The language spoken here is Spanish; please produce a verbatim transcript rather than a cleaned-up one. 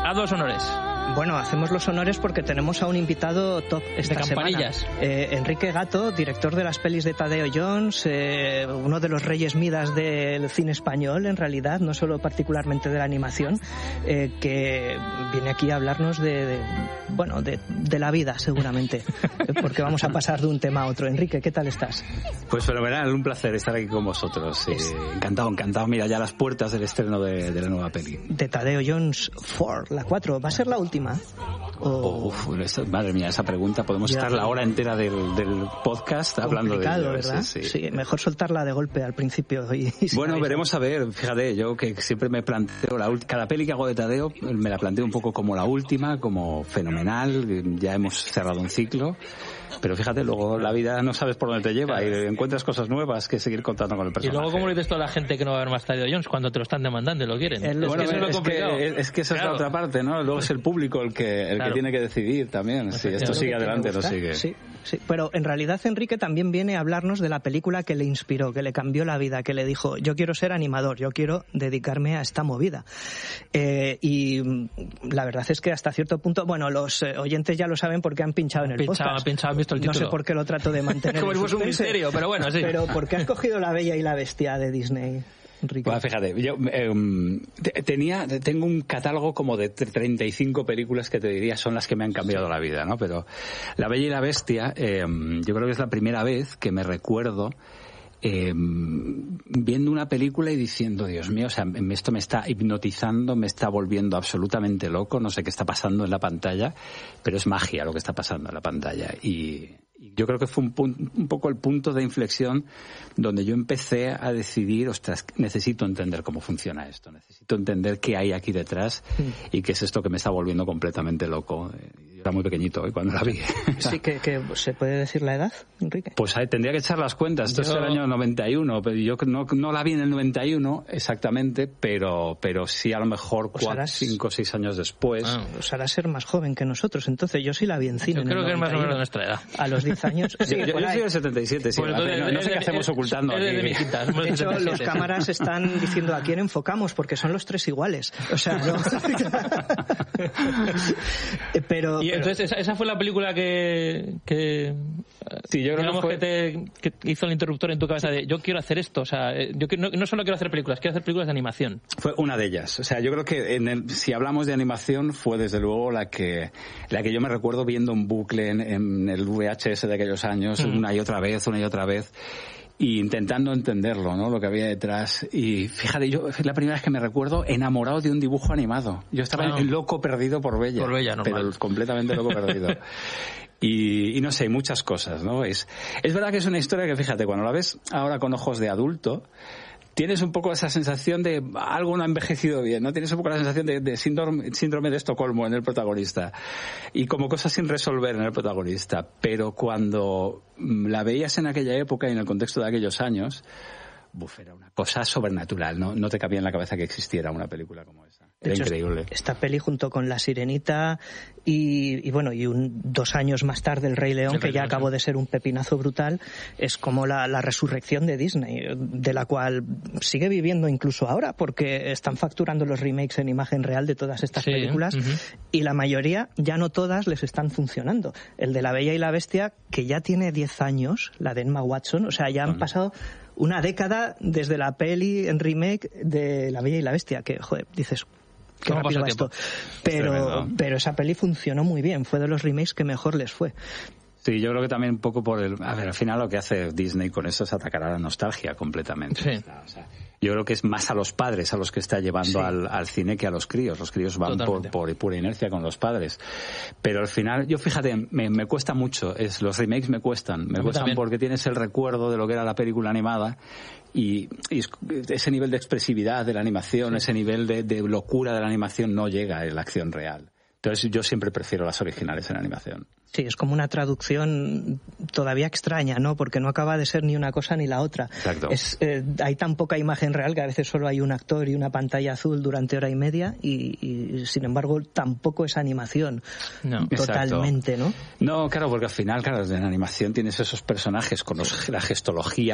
haz los honores. Bueno, hacemos los honores porque tenemos a un invitado top esta de campanillas. semana. Eh, Enrique Gato, director de las pelis de Tadeo Jones, eh, uno de los reyes Midas del cine español, en realidad, no solo particularmente de la animación, eh, que viene aquí a hablarnos de, de bueno, de, de la vida, seguramente, porque vamos a pasar de un tema a otro. Enrique, ¿qué tal estás? Pues fenomenal, un placer estar aquí con vosotros. Eh, encantado, encantado. Mira, ya las puertas del estreno de, de la nueva peli. De Tadeo Jones cuatro, la cuatro, ¿va a ser la última? Oh. Uf, esa, madre mía, esa pregunta. Podemos ya, estar la hora entera del, del podcast hablando de ello. ¿Verdad? Sí, sí. Sí, mejor soltarla de golpe al principio. Y, y bueno, veremos a ver. Fíjate, yo que siempre me planteo, la ulti- cada peli que hago de Tadeo me la planteo un poco como la última, como fenomenal. Ya hemos cerrado un ciclo. Pero fíjate, luego la vida no sabes por dónde te lleva y encuentras cosas nuevas que seguir contando con el personaje. Y luego, ¿cómo le dices tú a la gente que no va a ver más Tadeo Jones cuando te lo están demandando y lo quieren? Es, bueno, es, que, es, es, que, es que esa claro. es la otra parte, ¿no? Luego es el público el que el claro. que tiene que decidir también. Si esto sigue adelante, no sigue. Sí, sí. Pero en realidad Enrique también viene a hablarnos de la película que le inspiró, que le cambió la vida, que le dijo, yo quiero ser animador, yo quiero dedicarme a esta movida. Eh, y la verdad es que hasta cierto punto, bueno, los oyentes ya lo saben porque han pinchado en el pinchado, podcast. Pinchado, han visto el título. No sé por qué lo trato de mantener. Como si fuese un misterio, pero bueno, sí. Pero ¿por qué has cogido La Bella y la Bestia de Disney, Enrique? Bueno, fíjate, yo eh, tenía, tengo un catálogo como de treinta y cinco películas que te diría son las que me han cambiado sí. la vida, ¿no? Pero La Bella y la Bestia, eh, yo creo que es la primera vez que me recuerdo Eh, viendo una película y diciendo, Dios mío, o sea, esto me está hipnotizando, me está volviendo absolutamente loco, no sé qué está pasando en la pantalla, pero es magia lo que está pasando en la pantalla. Y, y yo creo que fue un, pun- un poco el punto de inflexión donde yo empecé a decidir, ostras, necesito entender cómo funciona esto, necesito entender qué hay aquí detrás mm. y qué es esto que me está volviendo completamente loco. Yo era muy pequeñito ¿eh? cuando la vi. Sí, que, que ¿se puede decir la edad, Enrique? Pues ahí, tendría que echar las cuentas. Esto yo... es el año noventa y uno, pero yo no, no la vi en el noventa y uno exactamente, pero pero sí a lo mejor pues cuatro, cinco o seis años después. Ah, pues hará ser más joven que nosotros, entonces yo sí la vi en cine. Yo creo que es más o menos de nuestra edad. A los diez años. Sí, yo, yo soy del setenta y siete, sí. Pues entonces, no, no sé qué hacemos ocultando aquí. De, quinta, de hecho, los cámaras están diciendo a quién enfocamos, porque son los tres iguales. O sea, no. pero, y entonces, esa, esa fue la película que... que sí, yo creo digamos que, fue... que, te, que hizo el interruptor en tu cabeza de yo quiero hacer esto, o sea, yo no, no solo quiero hacer películas, quiero hacer películas de animación. Fue una de ellas, o sea, yo creo que en el, si hablamos de animación fue desde luego la que la que yo me recuerdo viendo en bucle en, en el V H S de aquellos años, mm. una y otra vez, una y otra vez, y intentando entenderlo, ¿no? Lo que había detrás. Y fíjate, yo es la primera vez que me recuerdo enamorado de un dibujo animado. Yo estaba ah. loco perdido por Bella, por Bella, normal. Pero completamente loco perdido. Y, y no sé, muchas cosas, ¿no? Es, es verdad que es una historia que, fíjate, cuando la ves ahora con ojos de adulto, tienes un poco esa sensación de algo no ha envejecido bien, ¿no? Tienes un poco la sensación de, de síndrome, síndrome de Estocolmo en el protagonista y como cosas sin resolver en el protagonista. Pero cuando la veías en aquella época y en el contexto de aquellos años, buf, era una cosa sobrenatural, ¿no? No te cabía en la cabeza que existiera una película como esa. Era hecho, increíble. Esta peli junto con La Sirenita y, y bueno, y un, dos años más tarde El Rey León, el que Rey ya León, acabó sí. de ser un pepinazo brutal, es como la, la resurrección de Disney, de la cual sigue viviendo incluso ahora, porque están facturando los remakes en imagen real de todas estas sí, películas, uh-huh. y la mayoría, ya no todas, les están funcionando. El de La Bella y la Bestia, que ya tiene diez años, la de Emma Watson, o sea, ya han uh-huh. pasado una década desde la peli en remake de La Bella y la Bestia, que, joder, dices... Qué rápido va esto. Pero, pero esa peli funcionó muy bien, fue de los remakes que mejor les fue. Sí, yo creo que también un poco por el... A ver, al final lo que hace Disney con eso es atacar a la nostalgia completamente. Sí. O sea, yo creo que es más a los padres a los que está llevando sí. al, al cine que a los críos. Los críos van por, por pura inercia con los padres. Pero al final, yo fíjate, me, me cuesta mucho. Es, los remakes me cuestan. Me cuestan también. Porque tienes el recuerdo de lo que era la película animada y, y ese nivel de expresividad de la animación, sí. ese nivel de, de locura de la animación no llega en la acción real. Entonces yo siempre prefiero las originales en animación. Sí, es como una traducción todavía extraña, ¿no? Porque no acaba de ser ni una cosa ni la otra. Exacto. Es, eh, hay tan poca imagen real que a veces solo hay un actor y una pantalla azul durante hora y media y, y sin embargo tampoco es animación. No. Totalmente, Exacto. ¿no? No, claro, porque al final, claro, en animación tienes esos personajes con los, la gestología